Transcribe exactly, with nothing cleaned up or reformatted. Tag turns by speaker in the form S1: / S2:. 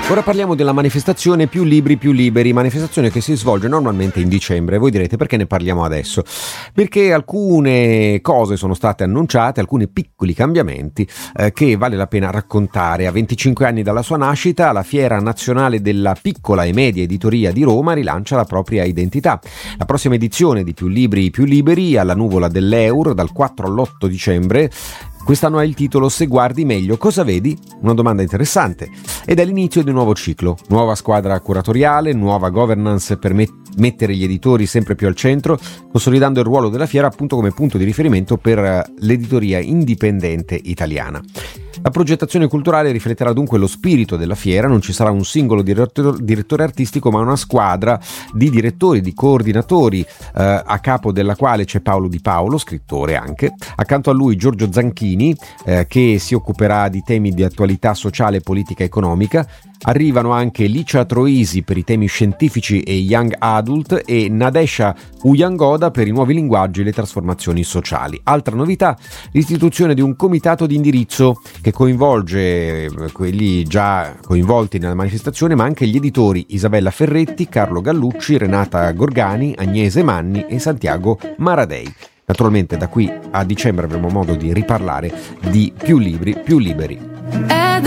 S1: Ora parliamo della manifestazione Più Libri Più Liberi, manifestazione che si svolge normalmente in dicembre. Voi direte perché ne parliamo adesso? Perché alcune cose sono state annunciate, alcuni piccoli cambiamenti eh, che vale la pena raccontare. A venticinque anni dalla sua nascita, la Fiera Nazionale della Piccola e Media Editoria di Roma rilancia la propria identità. La prossima edizione di Più Libri Più Liberi, alla Nuvola dell'Eur, dal quattro all'otto dicembre, quest'anno ha il titolo Se guardi meglio, cosa vedi? Una domanda interessante. Ed è l'inizio di un nuovo ciclo, nuova squadra curatoriale, nuova governance per met- mettere gli editori sempre più al centro, consolidando il ruolo della fiera appunto come punto di riferimento per l'editoria indipendente italiana. La progettazione culturale rifletterà dunque lo spirito della fiera, non ci sarà un singolo direttor- direttore artistico ma una squadra di direttori, di coordinatori, eh, a capo della quale c'è Paolo Di Paolo, scrittore anche, accanto a lui Giorgio Zanchini, eh, che si occuperà di temi di attualità sociale, politica e economica. Arrivano anche Licia Troisi per i temi scientifici e young adult e Nadesha Uyangoda per i nuovi linguaggi e le trasformazioni sociali. Altra novità, l'istituzione di un comitato di indirizzo che coinvolge quelli già coinvolti nella manifestazione, ma anche gli editori Isabella Ferretti, Carlo Gallucci, Renata Gorgani, Agnese Manni e Santiago Maradei. Naturalmente da qui a dicembre avremo modo di riparlare di Più Libri Più Liberi.